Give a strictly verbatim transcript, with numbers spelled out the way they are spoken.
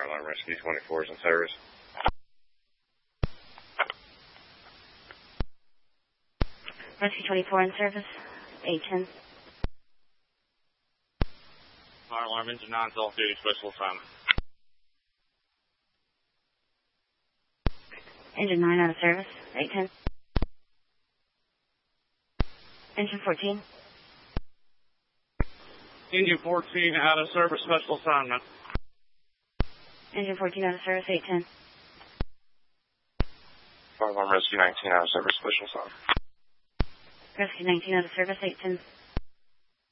Alarm Rescue twenty-four is in service. Rescue twenty-four in service. eight ten. Fire alarm engine nine is off-duty special assignment. Engine nine out of service. eight ten. Engine fourteen. Engine fourteen out of service special assignment. Engine fourteen out of service. eight ten. Fire Alarm Rescue nineteen out of service special assignment. Rescue nineteen out of service. eight ten.